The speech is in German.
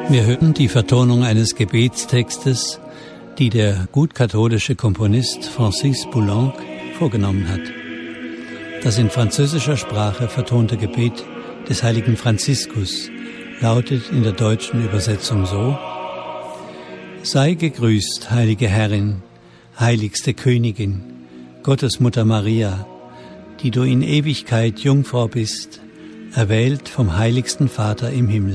Wir hören die Vertonung eines Gebetstextes, die der gutkatholische Komponist Francis Poulenc vorgenommen hat. Das in französischer Sprache vertonte Gebet des heiligen Franziskus lautet in der deutschen Übersetzung so: Sei gegrüßt, heilige Herrin, heiligste Königin, Gottesmutter Maria, die du in Ewigkeit Jungfrau bist, erwählt vom heiligsten Vater im Himmel.